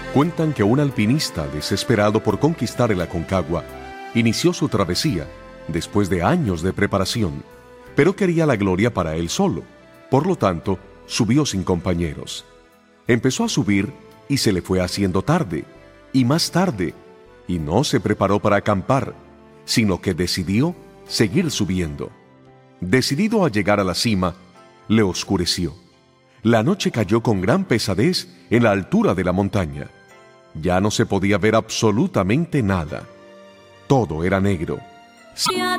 Cuentan que un alpinista, desesperado por conquistar el Aconcagua, inició su travesía después de años de preparación, pero quería la gloria para él solo. Por lo tanto, subió sin compañeros. Empezó a subir y se le fue haciendo tarde, y más tarde, y no se preparó para acampar, sino que decidió seguir subiendo. Decidido a llegar a la cima, le oscureció. La noche cayó con gran pesadez en la altura de la montaña. Ya no se podía ver absolutamente nada. Todo era negro.